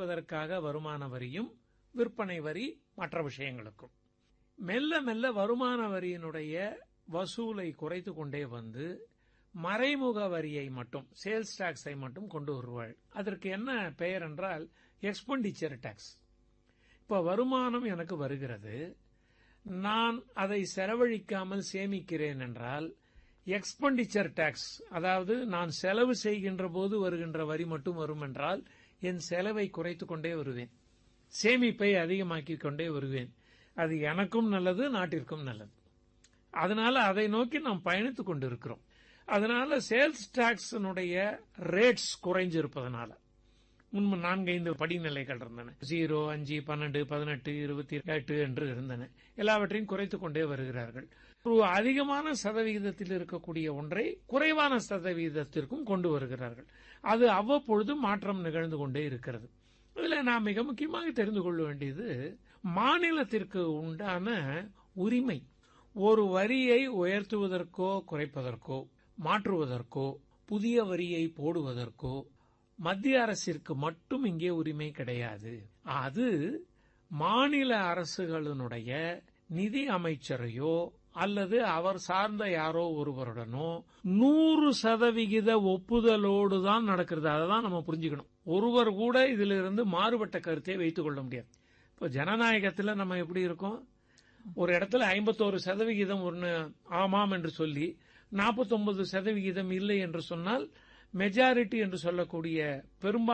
குறைப்பதற்காக வருமான வரியும் விற்பனை வரி மற்ற விஷயங்களுக்கும். மெல்ல மெல்ல வருமான வரியினுடைய வசூலை குறைத்து கொண்டே வந்து மறைமுக வரியை மட்டும், சேல்ஸ் டாக்ஸை மட்டும் கொண்டு வருவாள். அதற்கு என்ன பெயர் என்றால் எக்ஸ்பெண்டிச்சர் டாக்ஸ். இப்ப வருமானம் எனக்கு வருகிறது, நான் அதை செலவழிக்காமல் சேமிக்கிறேன் என்றால் எக்ஸ்பெண்டிச்சர் டாக்ஸ், அதாவது நான் செலவு செய்கின்ற போது வருகின்ற வரி மட்டும் வரும் என்றால் என் செலவை குறைத்துக் கொண்டே வருவேன், சேமிப்பை அதிகமாக்கிக் கொண்டே வருவேன். அது எனக்கும் நல்லது, நாட்டிற்கும் நல்லது. அதனால அதை நோக்கி நாம் பயணித்துக் கொண்டிருக்கிறோம். அதனால சேல்ஸ் டாக்ஸ் ரேட்ஸ் குறைஞ்சிருப்பதனால முன்பு 4-5 படிநிலைகள் இருந்தன. 0, 5, 12, 18, 28 என்று இருந்தன. எல்லாவற்றையும் குறைத்துக் கொண்டே வருகிறார்கள். ஒரு அதிகமான சதவிகிதத்தில் இருக்கக்கூடிய ஒன்றை குறைவான சதவிகிதத்திற்கும் கொண்டு வருகிறார்கள். அது அவ்வப்பொழுது மாற்றம் நிகழ்ந்து கொண்டே இருக்கிறது. இதுல நாம் மிக முக்கியமாக தெரிந்து கொள்ள வேண்டியது, மாநிலத்திற்கு உண்டான உரிமை. ஒரு வரியை உயர்த்துவதற்கோ குறைப்பதற்கோ மாற்றுவதற்கோ புதிய வரியை போடுவதற்கோ மத்திய அரசிற்கு மட்டும் இங்கே உரிமை கிடையாது. அது மாநில அரசுகளினுடைய நிதி அமைச்சரையோ அல்லது அவர் சார்ந்த யாரோ ஒருவருடனோ 100% ஒப்புதலோடு தான் நடக்கிறது. அதான் நம்ம புரிஞ்சுக்கணும். ஒருவர் கூட இதிலிருந்து மாறுபட்ட கருத்தை வைத்துக் கொள்ள முடியாது. இப்போ ஜனநாயகத்துல நம்ம எப்படி இருக்கோம், ஒரு இடத்துல 51% ஒன்னு ஆமாம் என்று சொல்லி 49% இல்லை என்று சொன்னால் மெஜாரிட்டி என்று சொல்லக்கூடிய பெரும்பான்மை